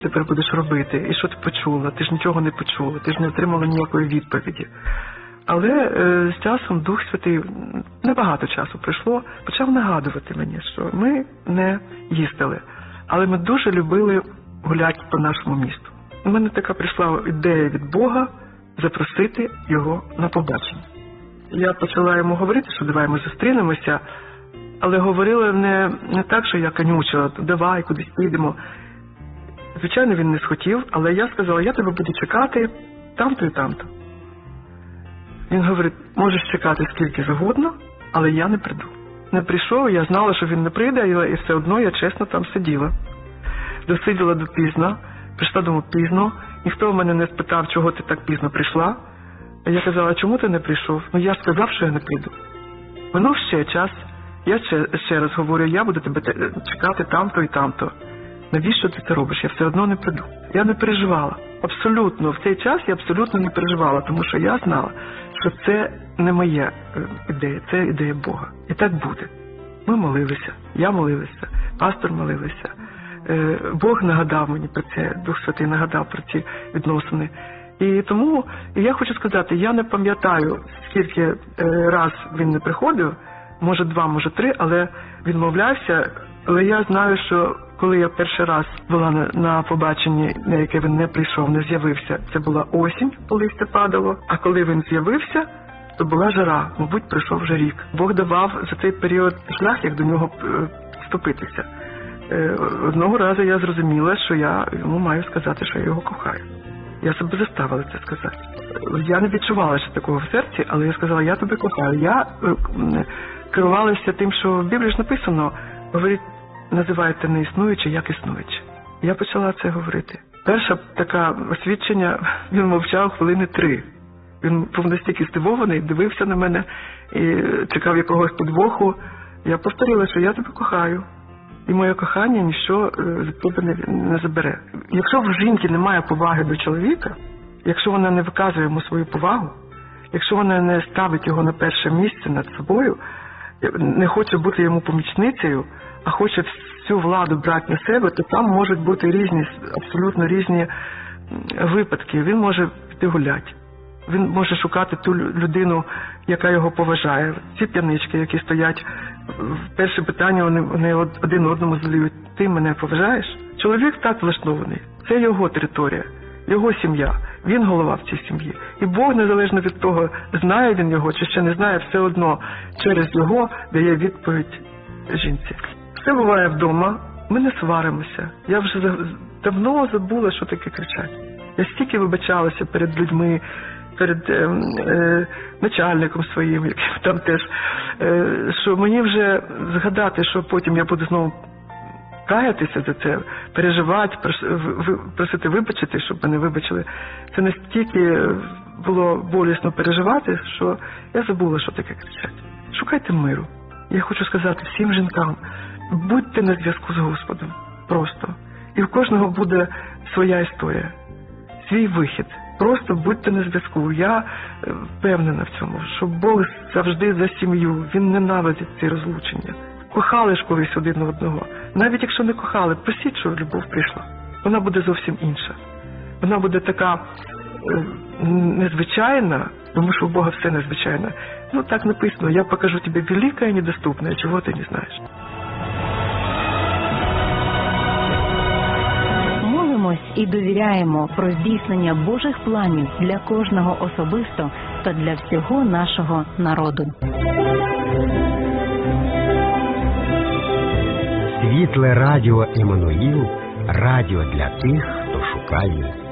тепер будеш робити? І що ти почула? Ти ж нічого не почула, ти ж не отримала ніякої відповіді. Але з часом Дух Святий, небагато часу пройшло, почав нагадувати мені, що ми не їздили, але ми дуже любили гуляти по нашому місту. У мене така прийшла ідея від Бога запросити його на побачення. Я почала йому говорити, що давай ми зустрінемося, але говорила не так, що я конючила, давай кудись підемо. Звичайно, він не схотів, але я сказала, я тебе буду чекати там-то і там-то. Він говорить, можеш чекати скільки завгодно, але я не прийду. Не прийшов, я знала, що він не прийде, і все одно я чесно там сиділа. Досиділа до пізно, прийшла дому пізно, ніхто в мене не спитав, чого ти так пізно прийшла. Я казала, чому ти не прийшов? Ну я ж сказав, що я не прийду. Минув ще час, я ще раз говорю, я буду тебе чекати там-то і там-то. Навіщо ти це робиш? Я все одно не прийду. Я не переживала. Абсолютно. В цей час я абсолютно не переживала, тому що я знала, що це не моя ідея, це ідея Бога. І так буде. Ми молилися, я молилася, пастор молився. Бог нагадав мені про це, Дух Святий нагадав про ці відносини. І тому я хочу сказати, я не пам'ятаю, скільки раз він не приходив, може 2, може 3, але він мовлявся. Але я знаю, що коли я перший раз була на побаченні, на яке він не прийшов, не з'явився, це була осінь, коли листя падало, а коли він з'явився, то була жара, мабуть, пройшов вже рік. Бог давав за цей період шлях, як до нього вступитися. Одного разу я зрозуміла, що я йому маю сказати, що я його кохаю. Я себе заставила це сказати. Я не відчувала ще такого в серці, але я сказала, я тебе кохаю. Я керувалася тим, що в Біблії ж написано, говорить, називайте неіснуюче, як існуюче. Я почала це говорити. Перше таке освідчення, він мовчав хвилини 3. Він був настільки здивований, дивився на мене і чекав якогось підвоху. Я повторила, що я тебе кохаю. І моє кохання ніщо з тебе не забере. Якщо в жінки немає поваги до чоловіка, якщо вона не виказує йому свою повагу, якщо вона не ставить його на перше місце над собою, не хоче бути йому помічницею, а хоче всю владу брати на себе, то там можуть бути різні, абсолютно різні випадки. Він може піти гуляти. Він може шукати ту людину, яка його поважає. Ці п'янички, які стоять, перше питання вони один одному задають. Ти мене поважаєш? Чоловік так влаштований. Це його територія, його сім'я. Він голова в цій сім'ї. І Бог, незалежно від того, знає він його чи ще не знає, все одно через його дає відповідь жінці. Все буває вдома, ми не сваримося. Я вже давно забула, що таке кричать. Я стільки вибачалася перед людьми, перед начальником своїм, яким там теж, що мені вже згадати, що потім я буду знову каятися за це, переживати, просити вибачити, щоб мене вибачили. Це настільки було болісно переживати, що я забула, що таке кричать. Шукайте миру. Я хочу сказати всім жінкам, будьте на зв'язку з Господом. Просто. І в кожного буде своя історія, свій вихід. Просто будьте на зв'язку. Я впевнена в цьому, що Бог завжди за сім'ю. Він ненавидить ці розлучення. Кохали ж колись один одного. Навіть якщо не кохали, просіть, щоб любов прийшла. Вона буде зовсім інша. Вона буде така незвичайна, тому що у Бога все незвичайне. Ну так написано, я покажу тобі велике і недоступне, чого ти не знаєш. І довіряємо про здійснення Божих планів для кожного особисто та для всього нашого народу. Світле радіо Еммануїл – радіо для тих, хто шукає